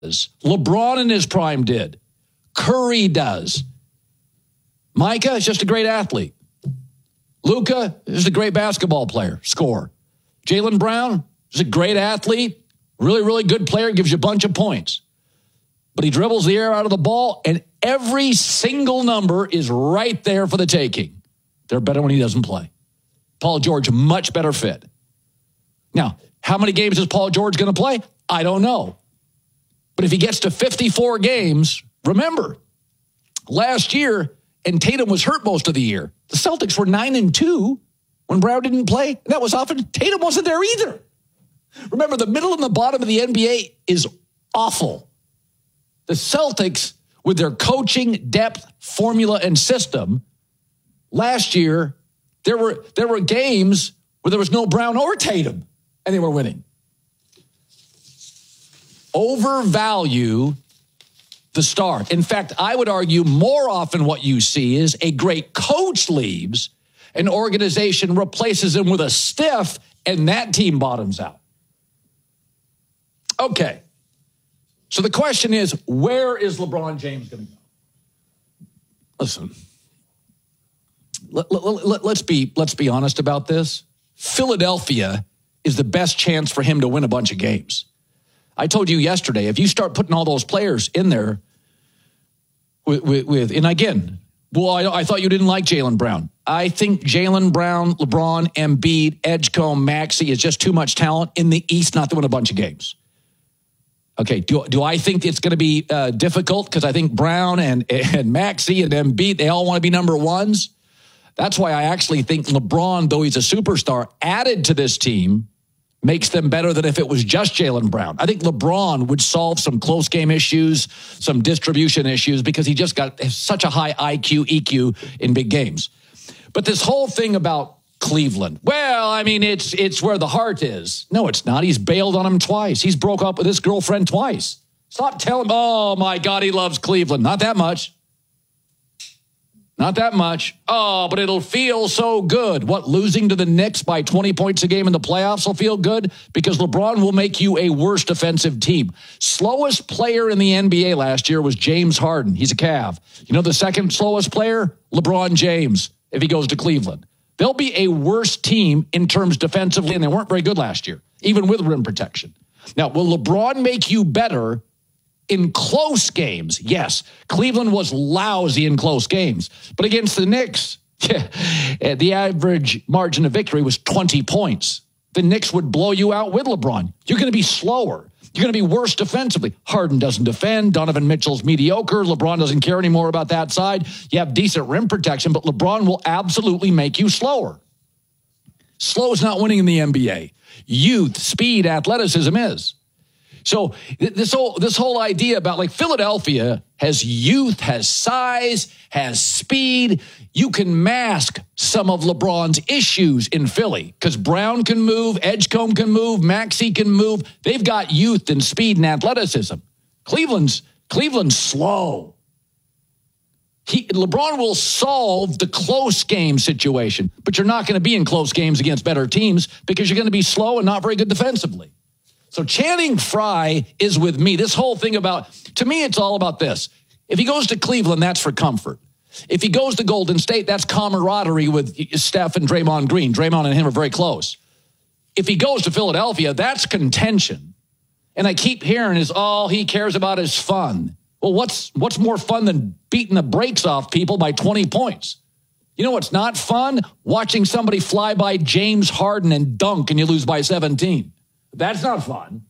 LeBron in his prime did. Curry does. Micah is just a great athlete. Luka is a great basketball player, scorer. Jaylen Brown is a great athlete, really, really good player, gives you a bunch of points. But he dribbles the air out of the ball, and every single number is right there for the taking. They're better when he doesn't play. Paul George, much better fit. Now, how many games is Paul George going to play? I don't know. But if he gets to 54 games, remember, last year, and Tatum was hurt most of the year, the Celtics were 9-2 when Brown didn't play. That was often, Tatum wasn't there either. Remember, the middle and the bottom of the NBA is awful. The Celtics, with their coaching, depth, formula, and system, last year, there were games where there was no Brown or Tatum, and they were winning. Overvalue the star. In fact, I would argue more often what you see is a great coach leaves, an organization replaces him with a stiff, and that team bottoms out. Okay. So the question is, where is LeBron James going to go? Listen, let's be honest about this. Philadelphia is the best chance for him to win a bunch of games. I told you yesterday, if you start putting all those players in there with and again, well, I thought you didn't like Jaylen Brown. I think Jaylen Brown, LeBron, Embiid, Edgecombe, Maxey is just too much talent in the East not to win a bunch of games. Okay, do I think it's going to be difficult? Because I think Brown and Maxey and Embiid, they all want to be number ones. That's why I actually think LeBron, though he's a superstar, added to this team makes them better than if it was just Jaylen Brown. I think LeBron would solve some close game issues, some distribution issues, because he just got such a high IQ, EQ in big games. But this whole thing about Cleveland, well, I mean, it's where the heart is. No, it's not. He's bailed on him twice. He's broke up with his girlfriend twice. Stop telling him, oh, my God, he loves Cleveland. Not that much. Not that much. Oh, but it'll feel so good. What, losing to the Knicks by 20 points a game in the playoffs will feel good? Because LeBron will make you a worse defensive team. Slowest player in the NBA last year was James Harden. He's a Cav. You know the second slowest player? LeBron James, if he goes to Cleveland. They'll be a worse team in terms defensively, and they weren't very good last year, even with rim protection. Now, will LeBron make you better in close games? Yes. Cleveland was lousy in close games. But against the Knicks, the average margin of victory was 20 points. The Knicks would blow you out with LeBron. You're going to be slower. You're going to be worse defensively. Harden doesn't defend. Donovan Mitchell's mediocre. LeBron doesn't care anymore about that side. You have decent rim protection, but LeBron will absolutely make you slower. Slow is not winning in the NBA. Youth, speed, athleticism is. So this whole idea about like Philadelphia has youth, has size, has speed. You can mask some of LeBron's issues in Philly because Brown can move, Edgecombe can move, Maxey can move. They've got youth and speed and athleticism. Cleveland's slow. LeBron will solve the close game situation, but you're not going to be in close games against better teams because you're going to be slow and not very good defensively. So Channing Frye is with me. This whole thing to me, it's all about this. If he goes to Cleveland, that's for comfort. If he goes to Golden State, that's camaraderie with Steph and Draymond Green. Draymond and him are very close. If he goes to Philadelphia, that's contention. And I keep hearing is all he cares about is fun. Well, what's more fun than beating the brakes off people by 20 points? You know what's not fun? Watching somebody fly by James Harden and dunk and you lose by 17. That's not fun.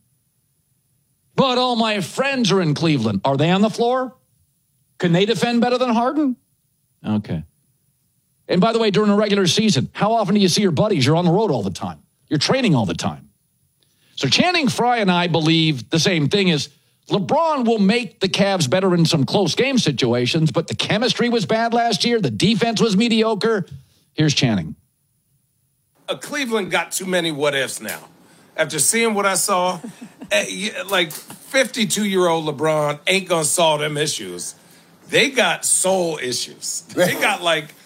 But all my friends are in Cleveland. Are they on the floor? Can they defend better than Harden? Okay. And by the way, during a regular season, how often do you see your buddies? You're on the road all the time. You're training all the time. So Channing Frye and I believe the same thing is LeBron will make the Cavs better in some close game situations, but the chemistry was bad last year. The defense was mediocre. Here's Channing. Cleveland got too many what ifs now. After seeing what I saw, like 52-year-old LeBron ain't going to solve them issues. They got soul issues. They got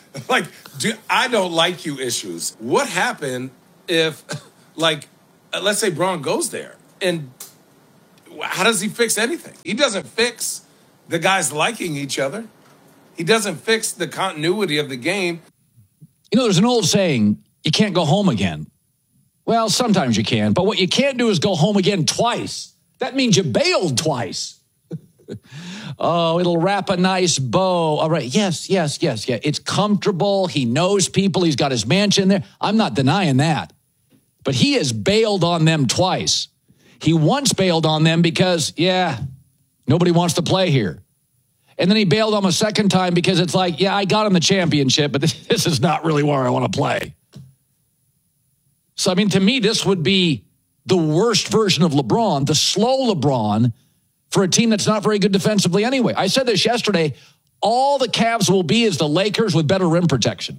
I don't like you issues. What happened if, let's say Bron goes there? And how does he fix anything? He doesn't fix the guys liking each other. He doesn't fix the continuity of the game. You know, there's an old saying, you can't go home again. Well, sometimes you can, but what you can't do is go home again twice. That means you bailed twice. Oh, it'll wrap a nice bow. All right. Yes. It's comfortable. He knows people. He's got his mansion there. I'm not denying that. But he has bailed on them twice. He once bailed on them because, nobody wants to play here. And then he bailed on them a second time because it's like, I got him the championship, but this is not really where I want to play. So, I mean, to me, this would be the worst version of LeBron, the slow LeBron, for a team that's not very good defensively anyway. I said this yesterday. All the Cavs will be is the Lakers with better rim protection.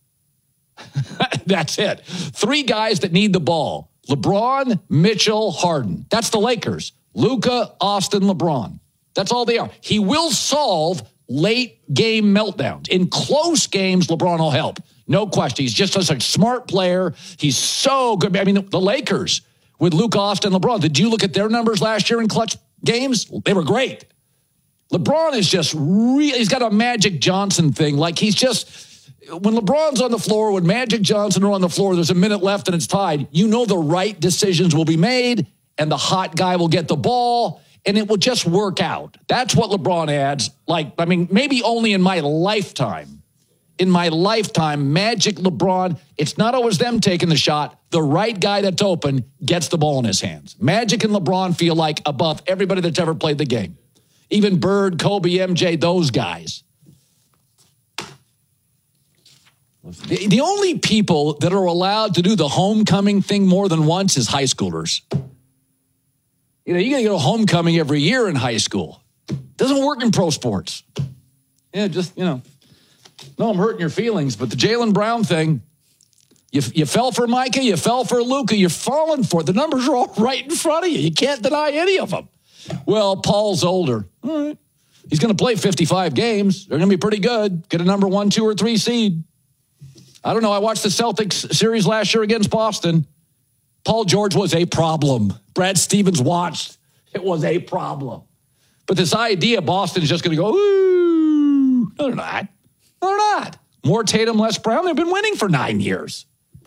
That's it. 3 guys that need the ball. LeBron, Mitchell, Harden. That's the Lakers. Luka, Austin, LeBron. That's all they are. He will solve late game meltdowns. In close games, LeBron will help. No question. He's just such a smart player. He's so good. I mean, the Lakers with Luka, Austin, LeBron. Did you look at their numbers last year in clutch games? They were great. LeBron is just he's got a Magic Johnson thing. Like he's just, when LeBron's on the floor, when Magic Johnson are on the floor, there's a minute left and it's tied. You know the right decisions will be made and the hot guy will get the ball and it will just work out. That's what LeBron adds. Like, I mean, maybe only in my lifetime. In my lifetime, Magic, LeBron, it's not always them taking the shot. The right guy that's open gets the ball in his hands. Magic and LeBron feel like above everybody that's ever played the game. Even Bird, Kobe, MJ, those guys. The only people that are allowed to do the homecoming thing more than once is high schoolers. You know, you got to go to homecoming every year in high school. Doesn't work in pro sports. Yeah, just, no, I'm hurting your feelings, but the Jaylen Brown thing, you fell for Micah, you fell for Luka, you're falling for it. The numbers are all right in front of you. You can't deny any of them. Well, Paul's older. All right. He's going to play 55 games. They're going to be pretty good. Get a number 1, 2, or 3 seed. I don't know. I watched the Celtics series last year against Boston. Paul George was a problem. Brad Stevens watched. It was a problem. But this idea Boston is just going to go, ooh. No, they're not. No, they're not. More Tatum, less Brown. They've been winning for 9 years.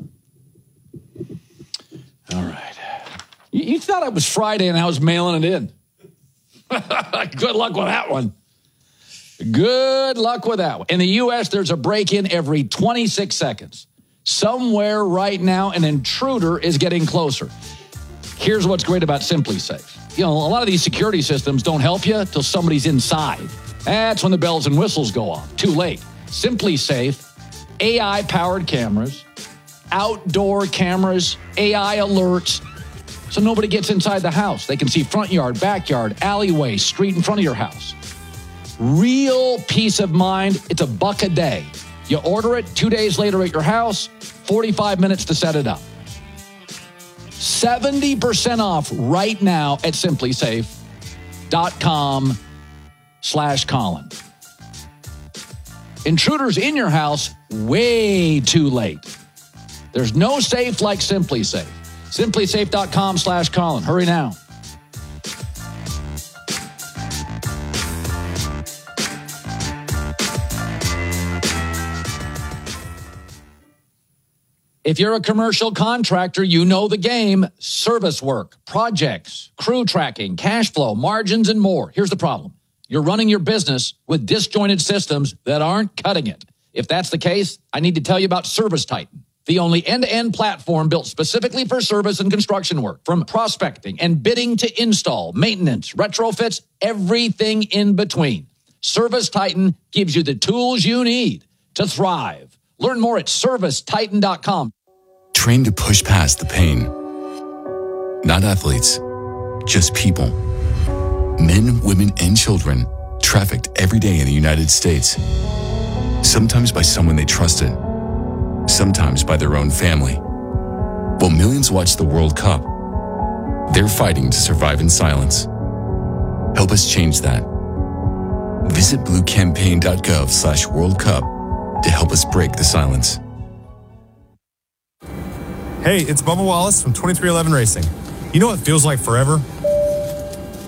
All right. You thought it was Friday and I was mailing it in. Good luck with that one. Good luck with that one. In the U.S., there's a break-in every 26 seconds. Somewhere right now, an intruder is getting closer. Here's what's great about SimpliSafe. You know, a lot of these security systems don't help you till somebody's inside. That's when the bells and whistles go off. Too late. SimpliSafe, AI-powered cameras, outdoor cameras, AI alerts, so nobody gets inside the house. They can see front yard, backyard, alleyway, street in front of your house. Real peace of mind. It's $1 a day. You order it 2 days later at your house, 45 minutes to set it up. 70% off right now at SimpliSafe.com/Colin. Intruders in your house, way too late. There's no safe like SimpliSafe. SimpliSafe.com/Colin. Hurry now. If you're a commercial contractor, you know the game. Service work, projects, crew tracking, cash flow, margins, and more. Here's the problem. You're running your business with disjointed systems that aren't cutting it. If that's the case, I need to tell you about ServiceTitan, the only end-to-end platform built specifically for service and construction work. From prospecting and bidding to install, maintenance, retrofits, everything in between. ServiceTitan gives you the tools you need to thrive. Learn more at ServiceTitan.com. Trained to push past the pain. Not athletes, just people. Men, women, and children trafficked every day in the United States. Sometimes by someone they trusted. Sometimes by their own family. While millions watch the World Cup, they're fighting to survive in silence. Help us change that. Visit bluecampaign.gov/World Cup to help us break the silence. Hey, it's Bubba Wallace from 2311 Racing. You know what feels like forever?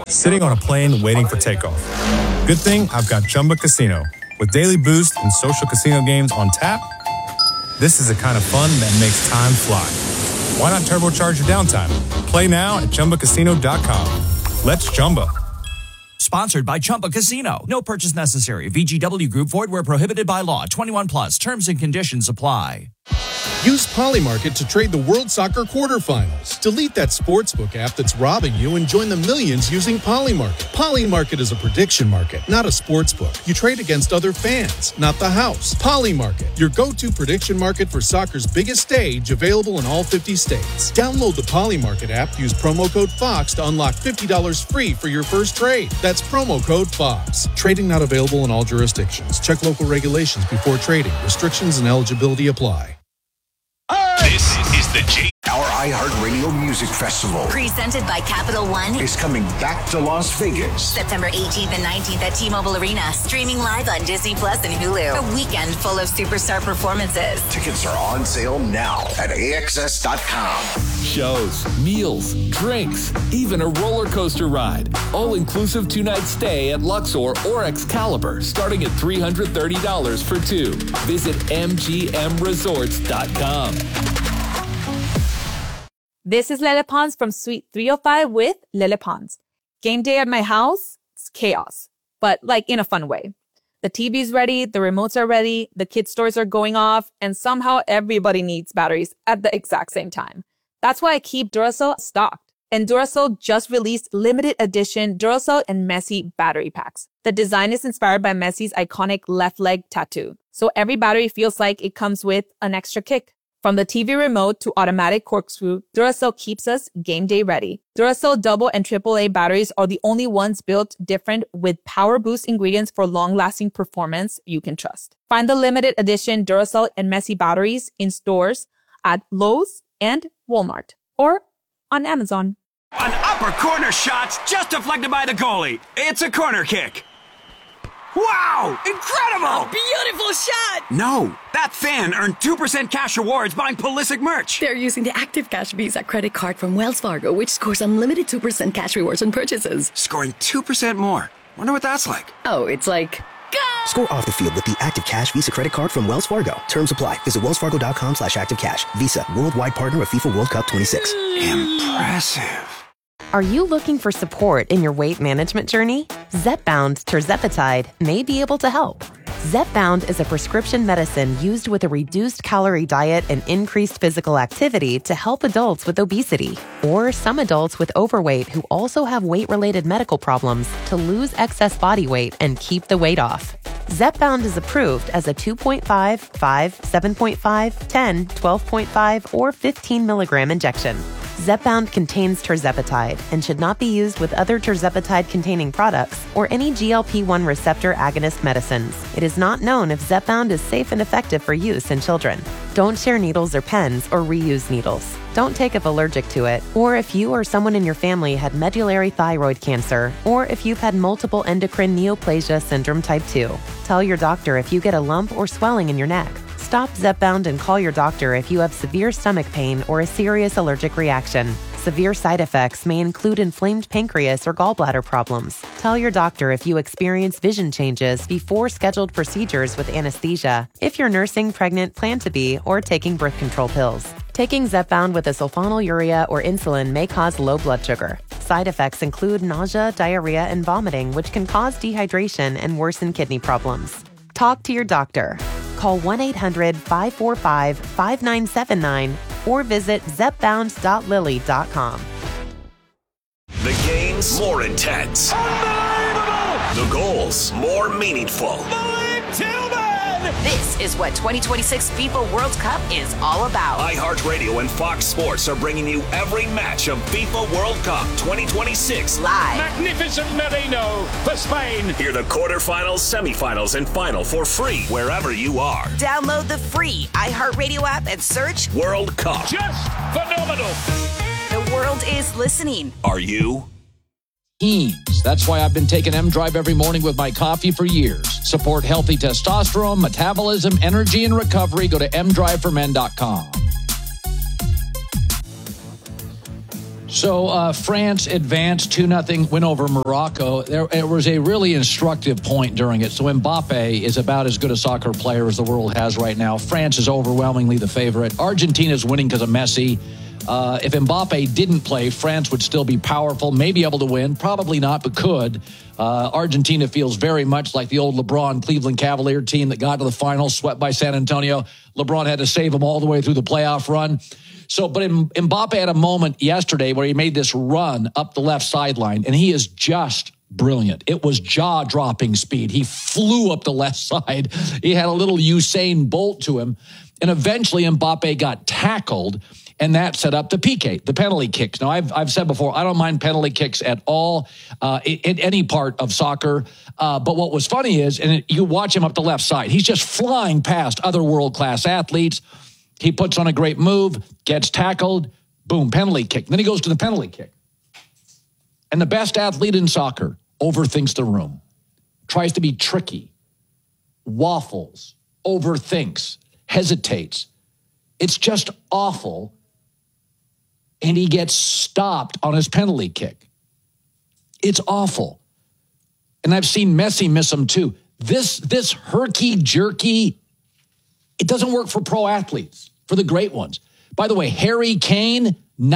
sitting on a plane waiting for takeoff. Good thing I've got Chumba Casino. With daily boost and social casino games on tap, this is the kind of fun that makes time fly. Why not turbocharge your downtime? Play now at ChumbaCasino.com. Let's Chumba. Sponsored by Chumba Casino. No purchase necessary. VGW Group. Void where prohibited by law. 21 plus. Terms and conditions apply. Use Polymarket to trade the World Soccer quarterfinals. Delete that sportsbook app that's robbing you and join the millions using Polymarket. Polymarket is a prediction market, not a sportsbook. You trade against other fans, not the house. Polymarket, your go-to prediction market for soccer's biggest stage, available in all 50 states. Download the Polymarket app, use promo code FOX to unlock $50 free for your first trade. That's promo code FOX. Trading not available in all jurisdictions. Check local regulations before trading. Restrictions and eligibility apply. This is the Our iHeartRadio Music Festival, presented by Capital One, is coming back to Las Vegas. September 18th and 19th at T-Mobile Arena. Streaming live on Disney Plus and Hulu. A weekend full of superstar performances. Tickets are on sale now at AXS.com. Shows, meals, drinks, even a roller coaster ride. All-inclusive 2-night stay at Luxor or Excalibur, starting at $330 for two. Visit MGMResorts.com. This is Lele Pons from Suite 305 with Lele Pons. Game day at my house, it's chaos, but like in a fun way. The TV's ready, the remotes are ready, the kids' toys are going off, and somehow everybody needs batteries at the exact same time. That's why I keep Duracell stocked. And Duracell just released limited edition Duracell and Messi battery packs. The design is inspired by Messi's iconic left leg tattoo. So every battery feels like it comes with an extra kick. From the TV remote to automatic corkscrew, Duracell keeps us game day ready. Duracell double and AAA batteries are the only ones built different with power boost ingredients for long-lasting performance you can trust. Find the limited edition Duracell and Messi batteries in stores at Lowe's and Walmart or on Amazon. An upper corner shot's just deflected by the goalie. It's a corner kick. Wow! Incredible! Beautiful shot! No, that fan earned 2% cash rewards buying Pulisic merch. They're using the Active Cash Visa credit card from Wells Fargo, which scores unlimited 2% cash rewards on purchases. Scoring 2% more. Wonder what that's like. Oh, it's like... Go! Score off the field with the Active Cash Visa credit card from Wells Fargo. Terms apply. Visit wellsfargo.com/activecash. Visa, worldwide partner of FIFA World Cup 26. Impressive. Are you looking for support in your weight management journey? Zepbound tirzepatide may be able to help. Zepbound is a prescription medicine used with a reduced calorie diet and increased physical activity to help adults with obesity or some adults with overweight who also have weight-related medical problems to lose excess body weight and keep the weight off. Zepbound is approved as a 2.5, 5, 7.5, 10, 12.5, or 15 milligram injection. Zepbound contains tirzepatide and should not be used with other tirzepatide-containing products or any GLP-1 receptor agonist medicines. It is not known if Zepbound is safe and effective for use in children. Don't share needles or pens or reuse needles. Don't take if allergic to it, or if you or someone in your family had medullary thyroid cancer, or if you've had multiple endocrine neoplasia syndrome type 2. Tell your doctor if you get a lump or swelling in your neck. Stop Zepbound and call your doctor if you have severe stomach pain or a serious allergic reaction. Severe side effects may include inflamed pancreas or gallbladder problems. Tell your doctor if you experience vision changes before scheduled procedures with anesthesia, if you're nursing, pregnant, plan to be, or taking birth control pills. Taking Zepbound with a sulfonylurea or insulin may cause low blood sugar. Side effects include nausea, diarrhea, and vomiting, which can cause dehydration and worsen kidney problems. Talk to your doctor. Call 1-800-545-5979 or visit zepbound.lily.com. The games more intense. Unbelievable! The goals more meaningful. This is what 2026 FIFA World Cup is all about. iHeartRadio and Fox Sports are bringing you every match of FIFA World Cup 2026 live. Magnificent Merino for Spain. Hear the quarterfinals, semifinals, and final for free wherever you are. Download the free iHeartRadio app and search World Cup. Just phenomenal. The world is listening. Are you? Teams. That's why I've been taking M-Drive every morning with my coffee for years. Support healthy testosterone, metabolism, energy, and recovery. Go to mdriveformen.com. So France advanced 2-0 win over Morocco. There was a really instructive point during it. So Mbappe is about as good a soccer player as the world has right now. France is overwhelmingly the favorite. Argentina is winning because of Messi. If Mbappe didn't play, France would still be powerful, maybe able to win. Probably not, but could. Argentina feels very much like the old LeBron Cleveland Cavalier team that got to the finals, swept by San Antonio. LeBron had to save them all the way through the playoff run. So, but Mbappe had a moment yesterday where he made this run up the left sideline, and he is just brilliant. It was jaw-dropping speed. He flew up the left side. He had a little Usain Bolt to him, and eventually Mbappe got tackled, and that set up the PK, the penalty kicks. Now, I've said before, I don't mind penalty kicks at all in any part of soccer. But what was funny is, and you watch him up the left side, he's just flying past other world-class athletes. He puts on a great move, gets tackled, boom, penalty kick. Then he goes to the penalty kick. And the best athlete in soccer overthinks the room, tries to be tricky, waffles, overthinks, hesitates. It's just awful. And he gets stopped on his penalty kick. It's awful. And I've seen Messi miss them too. This herky-jerky, it doesn't work for pro athletes, for the great ones. By the way, Harry Kane,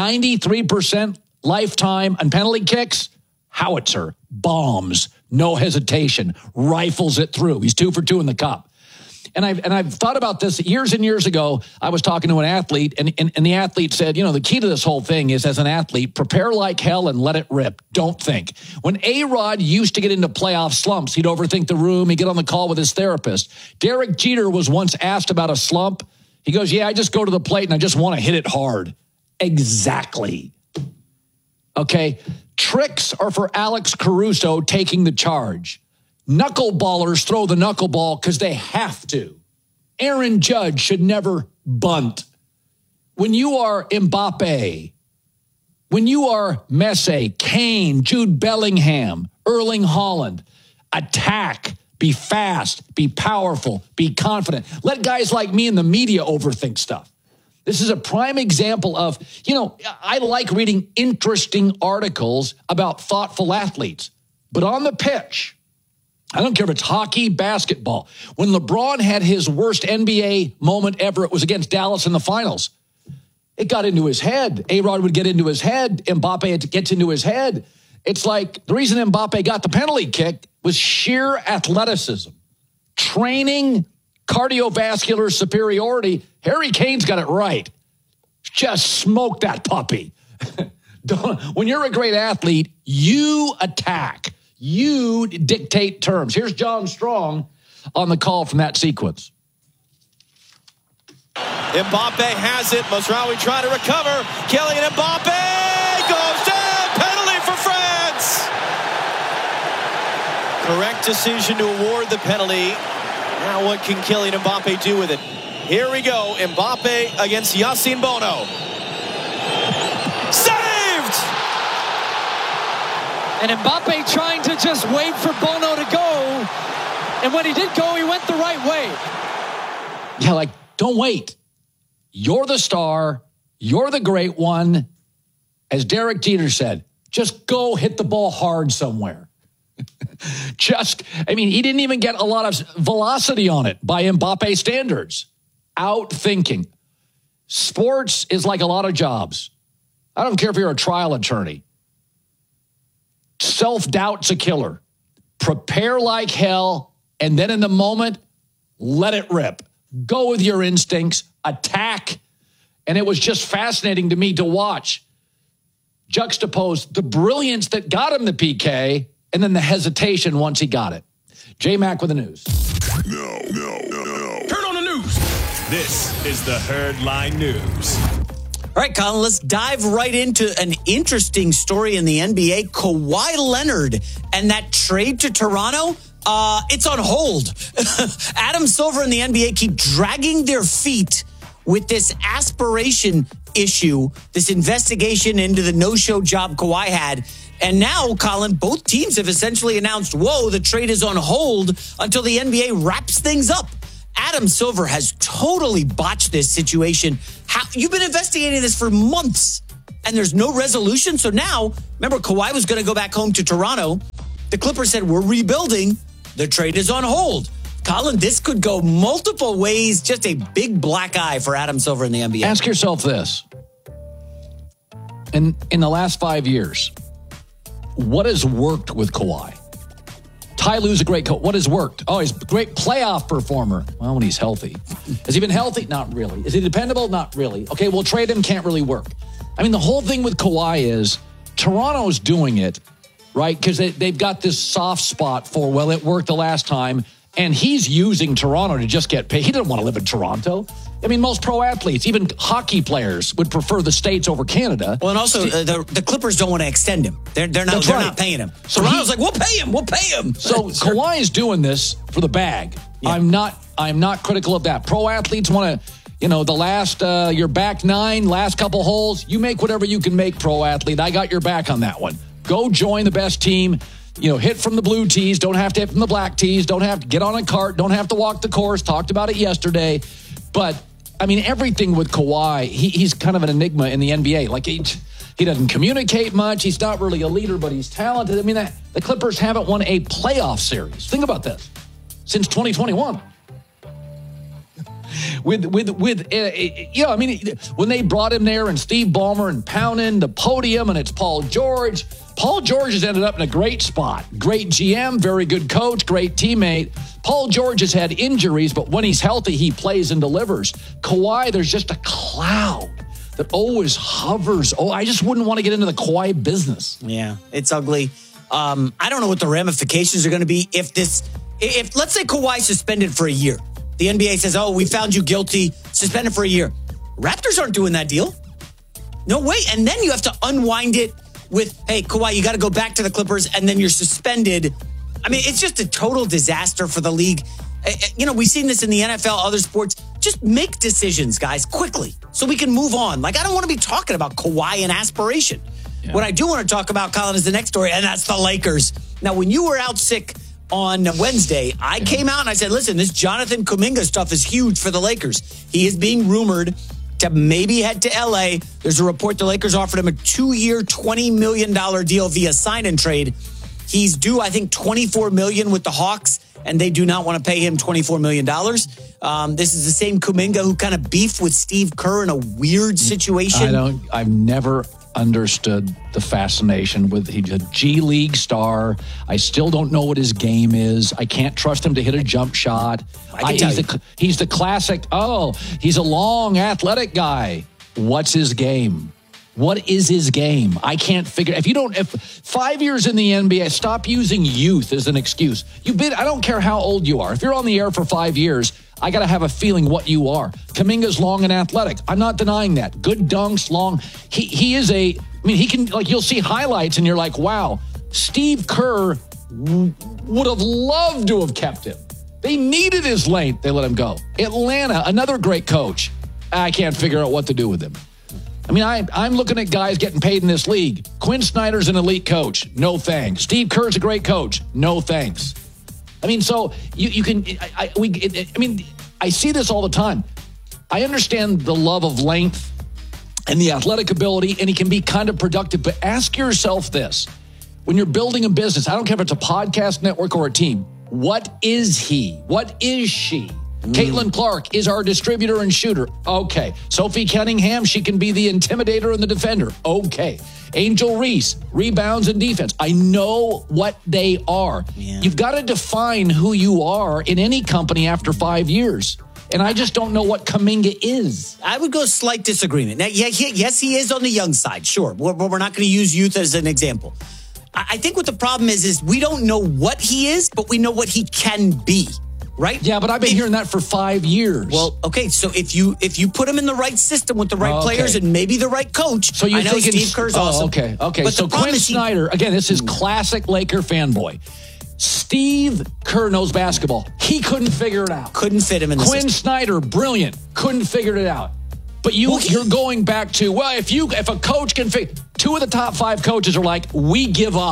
93% lifetime on penalty kicks. Howitzer, bombs, no hesitation, rifles it through. He's 2 for 2 in the cup. And I've thought about this years and years ago. I was talking to an athlete, and the athlete said, you know, the key to this whole thing is, as an athlete, prepare like hell and let it rip. Don't think. When A-Rod used to get into playoff slumps, he'd overthink the room. He'd get on the call with his therapist. Derek Jeter was once asked about a slump. He goes, yeah, I just go to the plate and I just want to hit it hard. Exactly. Okay. Tricks are for Alex Caruso taking the charge. Knuckleballers throw the knuckleball because they have to. Aaron Judge should never bunt. When you are Mbappe, when you are Messi, Kane, Jude Bellingham, Erling Haaland, attack, be fast, be powerful, be confident. Let guys like me in the media overthink stuff. This is a prime example of, you know, I like reading interesting articles about thoughtful athletes, but on the pitch, I don't care if it's hockey, basketball. When LeBron had his worst NBA moment ever, it was against Dallas in the finals. It got into his head. A-Rod would get into his head. Mbappe gets into his head. It's like the reason Mbappe got the penalty kick was sheer athleticism, training, cardiovascular superiority. Harry Kane's got it right. Just smoke that puppy. When you're a great athlete, you attack. You dictate terms. Here's John Strong on the call from that sequence. Mbappe has it. Mazraoui trying to recover. Kylian Mbappe goes down. Penalty for France. Correct decision to award the penalty. Now what can Kylian Mbappe do with it? Here we go. Mbappe against Yassine Bono. Saved! And Mbappe trying to just wait for Bono to go. And when he did go, he went the right way. Yeah, like, don't wait. You're the star. You're the great one. As Derek Jeter said, just go hit the ball hard somewhere. He didn't even get a lot of velocity on it by Mbappe standards. Outthinking. Sports is like a lot of jobs. I don't care if you're a trial attorney. Self-doubt's a killer. Prepare like hell, and then in the moment, let it rip. Go with your instincts, attack. And it was just fascinating to me to watch. Juxtapose the brilliance that got him the PK and then the hesitation once he got it. J-Mac with the news. No. Turn on the news. This is the Herdline News. All right, Colin, let's dive right into an interesting story in the NBA. Kawhi Leonard and that trade to Toronto, it's on hold. Adam Silver and the NBA keep dragging their feet with this aspiration issue, this investigation into the no-show job Kawhi had. And now, Colin, both teams have essentially announced, the trade is on hold until the NBA wraps things up. Adam Silver has totally botched this situation. You've been investigating this for months. and there's no resolution. So now, remember, Kawhi was going to go back home to Toronto. The Clippers said, we're rebuilding. The trade is on hold. Colin, this could go multiple ways. Just a big black eye for Adam Silver in the NBA. Ask yourself this. In the last 5 years, what has worked with Kawhi? Ty Lue's a great coach. What has worked? Oh, he's a great playoff performer. Well, when he's healthy. Has he been healthy? Not really. Is he dependable? Not really. Okay, we'll trade him. Can't really work. I mean, the whole thing with Kawhi is Toronto's doing it, right? Because they've got this soft spot for, well, it worked the last time. And he's using Toronto to just get paid. He doesn't want to live in Toronto. I mean, most pro athletes, even hockey players, would prefer the States over Canada. Well, and also, the Clippers don't want to extend him. They're not paying him. So Toronto's like, we'll pay him. So Kawhi is doing this for the bag. Yeah. I'm not critical of that. Pro athletes want to, the last, your back nine, last couple holes, you make whatever you can make, pro athlete. I got your back on that one. Go join the best team. Hit from the blue tees, don't have to hit from the black tees, don't have to get on a cart, don't have to walk the course. Talked about it yesterday. But, I mean, everything with Kawhi, he's kind of an enigma in the NBA. Like, he doesn't communicate much. He's not really a leader, but he's talented. I mean, the Clippers haven't won a playoff series. Think about this. Since 2021. When they brought him there and Steve Ballmer and pounding the podium and it's Paul George. Paul George has ended up in a great spot. Great GM, very good coach, great teammate. Paul George has had injuries, but when he's healthy, he plays and delivers. Kawhi, there's just a cloud that always hovers. Oh, I just wouldn't want to get into the Kawhi business. Yeah, it's ugly. I don't know what the ramifications are going to be if let's say Kawhi suspended for a year. The NBA says, oh, we found you guilty, suspended for a year. Raptors aren't doing that deal. No way. And then you have to unwind it with, hey, Kawhi, you got to go back to the Clippers, and then you're suspended. I mean, it's just a total disaster for the league. We've seen this in the NFL, other sports. Just make decisions, guys, quickly, so we can move on. Like, I don't want to be talking about Kawhi and aspiration. Yeah. What I do want to talk about, Colin, is the next story, and that's the Lakers. Now, when you were out sick on Wednesday, I came out and I said, listen, this Jonathan Kuminga stuff is huge for the Lakers. He is being rumored to maybe head to LA. There's a report the Lakers offered him a 2-year, $20 million deal via sign and trade. He's due, I think, $24 million with the Hawks, and they do not want to pay him $24 million. This is the same Kuminga who kind of beefed with Steve Kerr in a weird situation. I've never understood the fascination with he's a G League star. I still don't know what his game is. I can't trust him to hit a jump shot. He's the classic, he's a long athletic guy. What's his game? What is his game? I can't figure. If 5 years in the NBA, stop using youth as an excuse. I don't care how old you are. If you're on the air for 5 years, I got to have a feeling what you are. Kuminga's long and athletic. I'm not denying that. Good dunks, long. He is he can, you'll see highlights and you're like, wow, Steve Kerr would have loved to have kept him. They needed his length. They let him go. Atlanta, another great coach. I can't figure out what to do with him. I mean, I'm looking at guys getting paid in this league. Quinn Snyder's an elite coach. No thanks. Steve Kerr's a great coach. No thanks. I mean, so you can. I see this all the time. I understand the love of length and the athletic ability, and he can be kind of productive. But ask yourself this: when you're building a business, I don't care if it's a podcast network or a team. What is he? What is she? Caitlin Clark is our distributor and shooter. Okay. Sophie Cunningham, she can be the intimidator and the defender. Okay. Angel Reese, rebounds and defense. I know what they are. Yeah. You've got to define who you are in any company after 5 years. And I just don't know what Kuminga is. I would go slight disagreement. Now, yes, he is on the young side. Sure. We're not going to use youth as an example. I think what the problem is we don't know what he is, but we know what he can be. Right? Yeah, but I've been hearing that for 5 years. Well, okay, so if you put him in the right system with the right players and maybe the right coach, so I know Steve Kerr's awesome. Okay. But so Quinn Snyder, again, this is classic Laker fanboy. Steve Kerr knows basketball. He couldn't figure it out. Couldn't fit him in the system. Quinn Snyder, brilliant. Couldn't figure it out. But you're going back to, if a coach can figure, 2 of the top 5 coaches are like, we give up.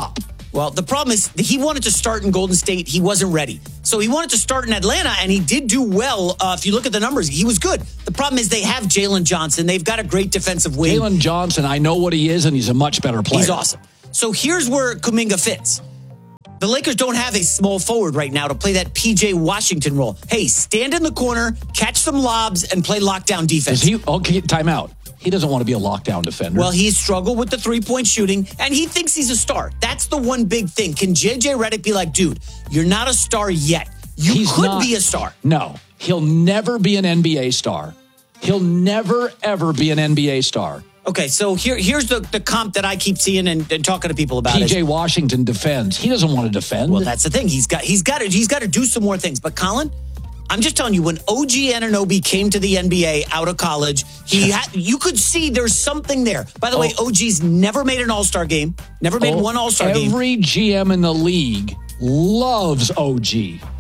Well, the problem is he wanted to start in Golden State. He wasn't ready. So he wanted to start in Atlanta, and he did do well. If you look at the numbers, he was good. The problem is they have Jalen Johnson. They've got a great defensive wing. Jalen Johnson, I know what he is, and he's a much better player. He's awesome. So here's where Kuminga fits. The Lakers don't have a small forward right now to play that P.J. Washington role. Hey, stand in the corner, catch some lobs, and play lockdown defense. Okay, timeout. He doesn't want to be a lockdown defender. Well, he's struggled with the three-point shooting, and he thinks he's a star. That's the one big thing. Can J.J. Redick be like, dude, you're not a star yet. You could be a star. No, he'll never be an NBA star. He'll never, ever be an NBA star. Okay, so here's the comp that I keep seeing and talking to people about. P.J. Washington defends. He doesn't want to defend. Well, that's the thing. He's got to do some more things. But Colin, I'm just telling you, when OG Anunoby came to the NBA out of college, you could see there's something there. By the way, OG's never made an All-Star game, never made one All-Star game. Every GM in the league loves OG.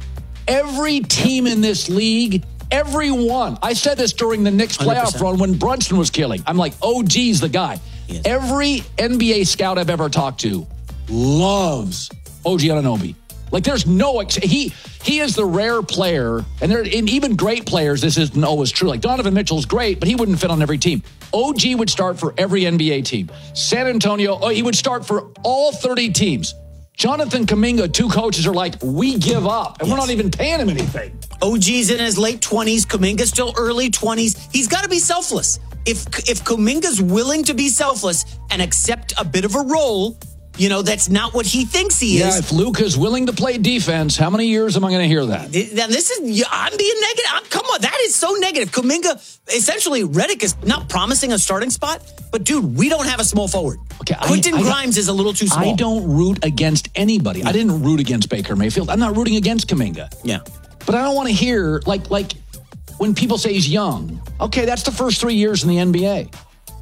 Every team in this league, everyone. I said this during the Knicks playoff 100%. run when Brunson was killing. I'm like, OG's the guy. Yes. Every NBA scout I've ever talked to loves OG Anunoby. Like, there's no he is the rare player, and even great players, this isn't always true. Like, Donovan Mitchell's great, but he wouldn't fit on every team. OG would start for every NBA team. San Antonio, he would start for all 30 teams. Jonathan Kuminga, two coaches are like, we give up, and we're not even paying him anything. OG's in his late 20s. Kuminga's still early 20s. He's got to be selfless. If Kuminga's willing to be selfless and accept a bit of a role, that's not what he thinks he is. Yeah, if Luka's willing to play defense, how many years am I going to hear that? Now, I'm being negative. Come on, that is so negative. Kuminga, essentially, Redick is not promising a starting spot, but dude, we don't have a small forward. Okay, Quentin Grimes is a little too small. I don't root against anybody. I didn't root against Baker Mayfield. I'm not rooting against Kuminga. Yeah. But I don't want to hear, like when people say he's young. Okay, that's the first 3 years in the NBA.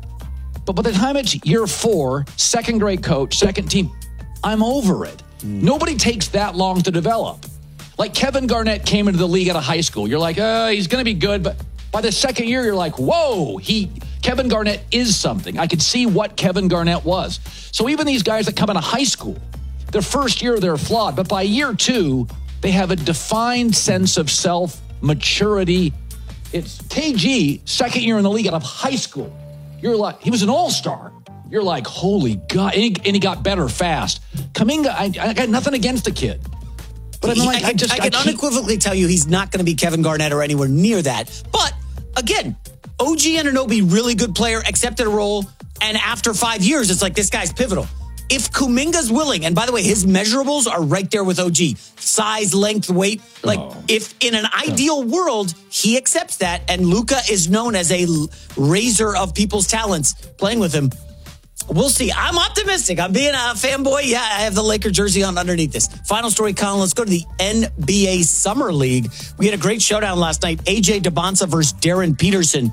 But by the time it's year 4, second grade coach, second team, I'm over it. Nobody takes that long to develop. Like Kevin Garnett came into the league out of high school. You're like, he's going to be good. But by the second year, you're like, whoa, Kevin Garnett is something. I could see what Kevin Garnett was. So even these guys that come out of high school, their first year, they're flawed. But by year 2, they have a defined sense of self, maturity. It's KG, second year in the league out of high school. You're like, he was an all-star. You're like, holy God. And he got better fast. Kuminga, I got nothing against the kid. But I can unequivocally tell you he's not going to be Kevin Garnett or anywhere near that. But, again, OG Anunoby, really good player, accepted a role, and after 5 years, it's like, this guy's pivotal. If Kuminga's willing, and by the way, his measurables are right there with OG. Size, length, weight. If in an ideal world, he accepts that, and Luka is known as a raiser of people's talents playing with him, we'll see. I'm optimistic. I'm being a fanboy. Yeah, I have the Laker jersey on underneath this. Final story, Colin. Let's go to the NBA Summer League. We had a great showdown last night. AJ Debonsa versus Darren Peterson.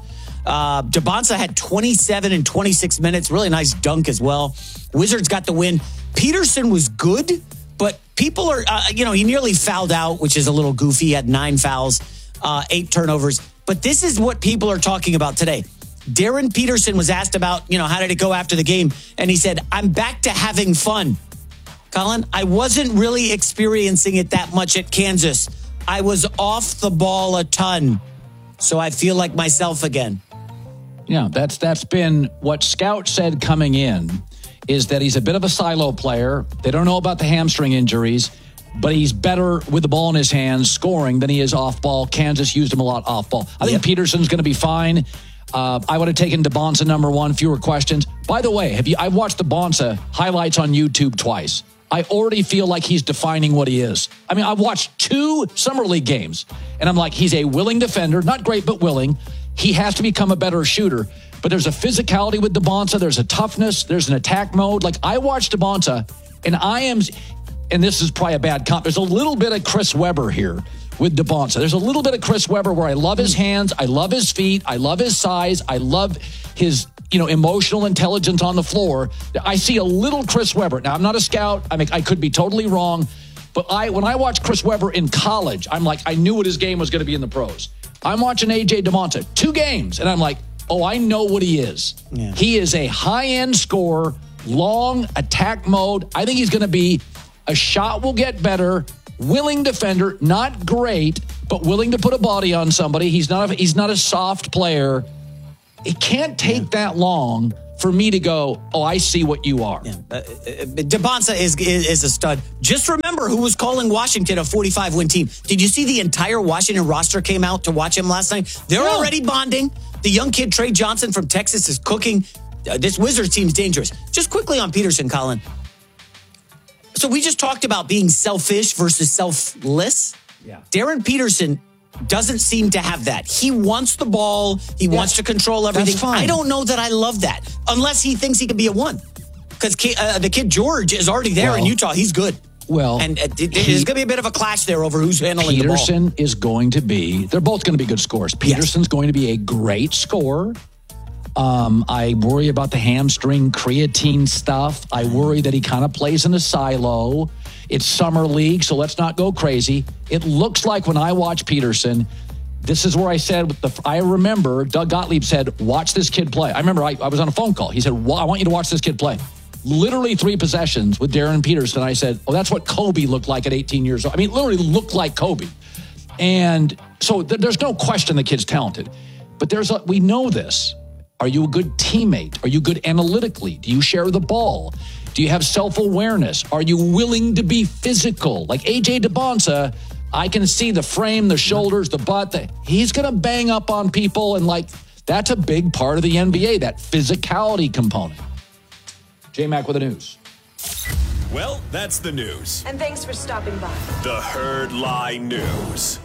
Debonsa had 27 in 26 minutes. Really nice dunk as well. Wizards got the win. Peterson was good, but people are, he nearly fouled out, which is a little goofy. He had 9 fouls, 8 turnovers. But this is what people are talking about today. Darren Peterson was asked about, how did it go after the game? And he said, I'm back to having fun. Colin, I wasn't really experiencing it that much at Kansas. I was off the ball a ton. So I feel like myself again. Yeah, that's been what Scout said coming in, is that he's a bit of a silo player. They don't know about the hamstring injuries, but he's better with the ball in his hands scoring than he is off ball. Kansas used him a lot off ball. I think Peterson's going to be fine. I would have taken Debonsa number 1, fewer questions. By the way, I've watched Debonsa highlights on YouTube twice. I already feel like he's defining what he is. I mean, I've watched 2 Summer League games, and I'm like, he's a willing defender, not great, but willing. He has to become a better shooter. But there's a physicality with Debonsa. There's a toughness. There's an attack mode. Like, I watched Debonsa, and this is probably a bad comp. There's a little bit of Chris Webber here with Debonsa. There's a little bit of Chris Webber where I love his hands. I love his feet. I love his size. I love his emotional intelligence on the floor. I see a little Chris Webber. Now, I'm not a scout. I could be totally wrong. But when I watched Chris Webber in college, I'm like, I knew what his game was going to be in the pros. I'm watching AJ Debonsa, 2 games, and I'm like, oh, I know what he is. Yeah. He is a high-end scorer long attack mode. I think he's going to be a shot will get better, willing defender, not great, but willing to put a body on somebody. He's not a soft player. It can't take that long for me to go, oh, I see what you are. DeBonsa is a stud. Just remember who was calling Washington a 45-win team. Did you see the entire Washington roster came out to watch him last night? They're already bonding. The young kid, Trey Johnson from Texas, is cooking. This Wizards team is dangerous. Just quickly on Peterson, Colin. So we just talked about being selfish versus selfless. Yeah. Darren Peterson doesn't seem to have that. He wants the ball. He wants to control everything. That's fine. I don't know that I love that unless he thinks he can be a one. Because the kid George is already there in Utah. He's good. Well, and there's going to be a bit of a clash there over who's handling the ball. Peterson is going to be, they're both going to be good scorers. Peterson's going to be a great scorer. I worry about the hamstring creatine stuff. I worry that he kind of plays in a silo. It's summer league, so let's not go crazy. It looks like when I watch Peterson, this is where I said, I remember Doug Gottlieb said, watch this kid play. I remember I was on a phone call. He said, I want you to watch this kid play. Literally 3 possessions with Darren Peterson. I said, oh, that's what Kobe looked like at 18 years old. I mean, literally looked like Kobe. And so there's no question the kid's talented. But we know this. Are you a good teammate? Are you good analytically? Do you share the ball? Do you have self-awareness? Are you willing to be physical? Like A.J. DeBonsa, I can see the frame, the shoulders, the butt. He's going to bang up on people, and that's a big part of the NBA, that physicality component. J-Mac with the news. Well, that's the news. And thanks for stopping by. The Herd Lie News.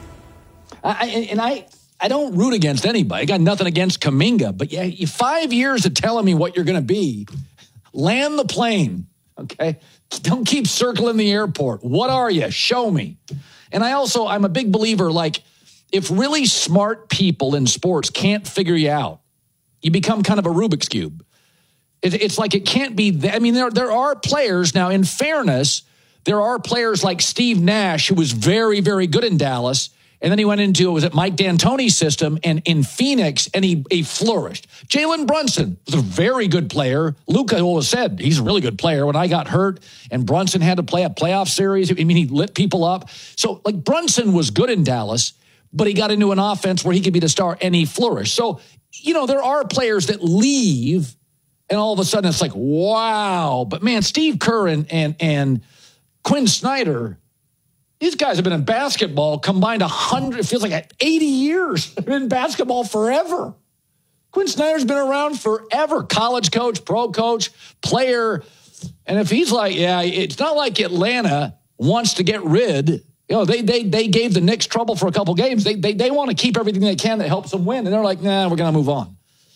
I don't root against anybody. I got nothing against Kuminga, but yeah, 5 years of telling me what you're going to be. Land the plane, okay? Don't keep circling the airport. What are you? Show me. And I'm a big believer, if really smart people in sports can't figure you out, you become kind of a Rubik's Cube. It's like it can't be that. I mean, there are players, now in fairness, there are players like Steve Nash, who was very, very good in Dallas, and then he went into, was it Mike D'Antoni's system, and in Phoenix, and he flourished. Jalen Brunson was a very good player. Luka always said he's a really good player. When I got hurt and Brunson had to play a playoff series, I mean, he lit people up. So, Brunson was good in Dallas, but he got into an offense where he could be the star, and he flourished. So, there are players that leave, and all of a sudden it's like, wow. But, man, Steve Kerr and Quinn Snyder, these guys have been in basketball combined 100, it feels like 80 years. They've been in basketball forever. Quinn Snyder's been around forever. College coach, pro coach, player. And if he's like, it's not like Atlanta wants to get rid. They gave the Knicks trouble for a couple games. They want to keep everything they can that helps them win. And they're like, nah, we're going to move on.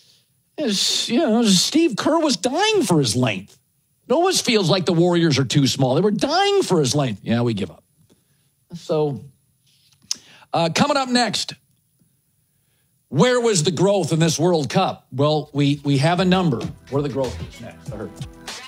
Steve Kerr was dying for his length. It always feels like the Warriors are too small. They were dying for his length. Yeah, we give up. So, coming up next, where was the growth in this World Cup? Well, we have a number. What are the growth next? I heard.